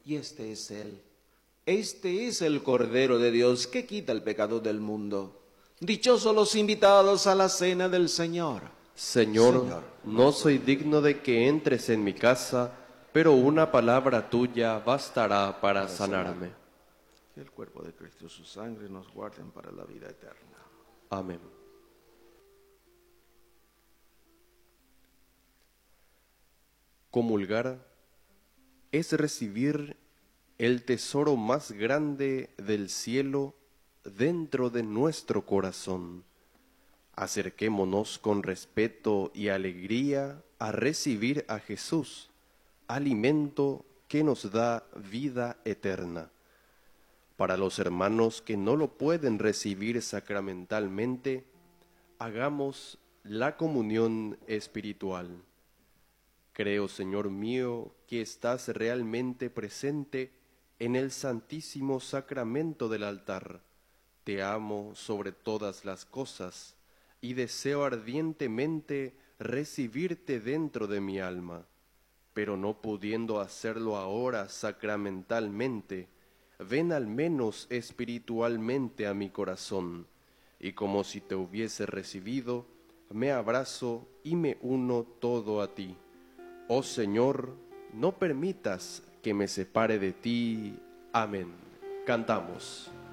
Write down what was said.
y este es Él. Este es el Cordero de Dios que quita el pecado del mundo. Dichosos los invitados a la cena del Señor. Señor, no soy digno de que entres en mi casa, pero una palabra tuya bastará para sanarme. Que el cuerpo de Cristo y su sangre nos guarden para la vida eterna. Amén. Comulgar es recibir el tesoro más grande del cielo dentro de nuestro corazón. Acerquémonos con respeto y alegría a recibir a Jesús, alimento que nos da vida eterna. Para los hermanos que no lo pueden recibir sacramentalmente, hagamos la comunión espiritual. Creo, Señor mío, que estás realmente presente en el santísimo sacramento del altar. Te amo sobre todas las cosas y deseo ardientemente recibirte dentro de mi alma, pero no pudiendo hacerlo ahora sacramentalmente, ven al menos espiritualmente a mi corazón, y como si te hubiese recibido, me abrazo y me uno todo a ti. Oh Señor, no permitas que me separe de ti. Amén. Cantamos.